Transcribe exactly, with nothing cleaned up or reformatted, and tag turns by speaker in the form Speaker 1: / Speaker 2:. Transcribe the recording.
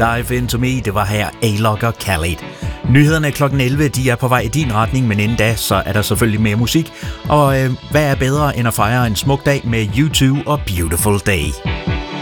Speaker 1: Dive Into Me, det var her A-Log og Khalid. Nyhederne klokken elleve, de er på vej i din retning, men inden da, så er der selvfølgelig mere musik. Og øh, hvad er bedre end at fejre en smuk dag med U to og Beautiful Day?